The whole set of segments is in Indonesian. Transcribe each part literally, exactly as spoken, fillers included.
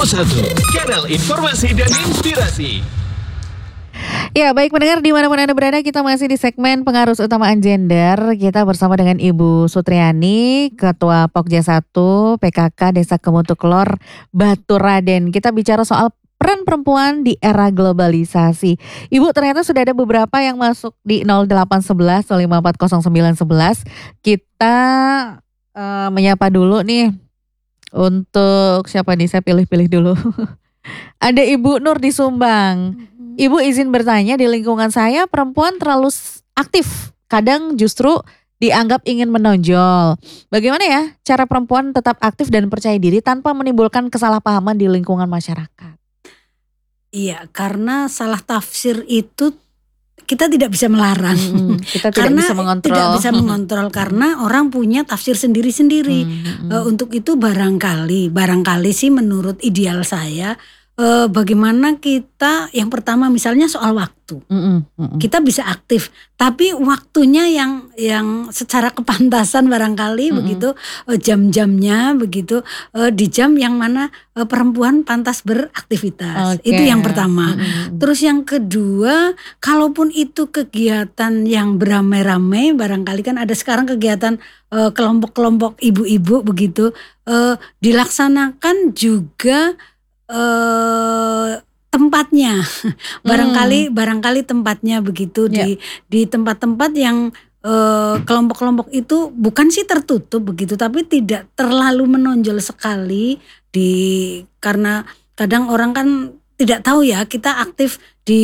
Pro satu, kanal informasi dan inspirasi. Ya, baik pendengar dimanapun Anda berada, kita masih di segmen pengaruh utamaan gender. Kita bersama dengan Ibu Sutriani, Ketua Pokja satu P K K Desa Kemutuklor, Baturaden. Kita bicara soal peran perempuan di era globalisasi. Ibu, ternyata sudah ada beberapa yang masuk di nol delapan satu satu nol lima empat nol sembilan satu satu. Kita uh, menyapa dulu nih. Untuk siapa nih, saya pilih-pilih dulu. Ada Ibu Nur di Sumbang. Ibu izin bertanya, di lingkungan saya perempuan terlalu aktif. Kadang justru dianggap ingin menonjol. Bagaimana ya cara perempuan tetap aktif dan percaya diri tanpa menimbulkan kesalahpahaman di lingkungan masyarakat? Iya, karena salah tafsir itu kita tidak bisa melarang. Hmm, kita tidak karena bisa mengontrol. Tidak bisa mengontrol karena orang punya tafsir sendiri-sendiri. Hmm, hmm. Uh, untuk itu barangkali, barangkali sih menurut ideal saya, uh, bagaimana kita yang pertama misalnya soal waktu. Hmm, hmm. Kita bisa aktif, tapi waktunya yang yang secara kepantasan barangkali hmm. begitu, uh, jam-jamnya begitu, uh, di jam yang mana uh, perempuan pantas beraktivitas. Okay. Itu yang pertama. Hmm. Terus yang kedua, kalaupun itu kegiatan yang beramai-ramai, barangkali kan ada sekarang kegiatan uh, kelompok-kelompok ibu-ibu begitu, uh, dilaksanakan juga uh, tempatnya, barangkali hmm. barangkali tempatnya begitu yeah. di di tempat-tempat yang uh, kelompok-kelompok itu bukan sih tertutup begitu, tapi tidak terlalu menonjol sekali di karena kadang orang kan tidak tahu ya kita aktif di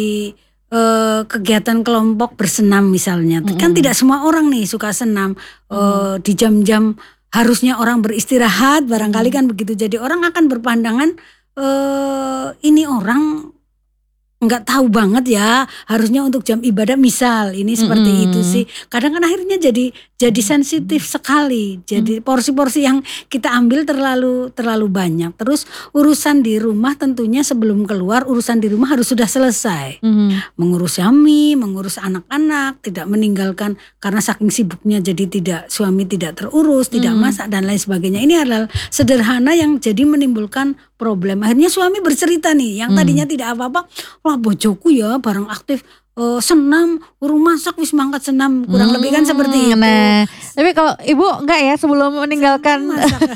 uh, kegiatan kelompok bersenam misalnya, mm-hmm. kan tidak semua orang nih suka senam mm-hmm. uh, di jam-jam harusnya orang beristirahat barangkali mm-hmm. kan begitu, jadi orang akan berpandangan Uh, ini orang nggak tahu banget ya harusnya untuk jam ibadah misal ini seperti mm-hmm. itu sih. Kadang kan akhirnya jadi jadi sensitif sekali. Jadi porsi-porsi yang kita ambil terlalu terlalu banyak. Terus urusan di rumah tentunya sebelum keluar urusan di rumah harus sudah selesai. Mm-hmm. Mengurus suami, mengurus anak-anak, tidak meninggalkan karena saking sibuknya jadi tidak suami tidak terurus, tidak mm-hmm. masak dan lain sebagainya. Ini adalah sederhana yang jadi menimbulkan problem. Akhirnya suami bercerita nih yang tadinya mm. tidak apa-apa, wah bojoku ya barang aktif uh, senam, urung masak wis mangkat senam, kurang hmm, lebih kan seperti itu. Nah, tapi kalau ibu enggak ya sebelum meninggalkan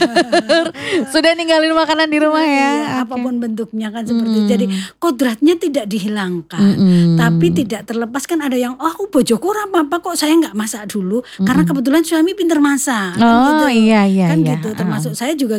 sudah ninggalin makanan di rumah ya, ya okay. apapun bentuknya kan seperti hmm. itu. Jadi kodratnya tidak dihilangkan, hmm. tapi tidak terlepas kan ada yang oh aku bojoku ora apa-apa kok saya nggak masak dulu hmm. karena kebetulan suami pintar masak. Oh kan gitu. iya iya kan iya. gitu. Termasuk uh. saya juga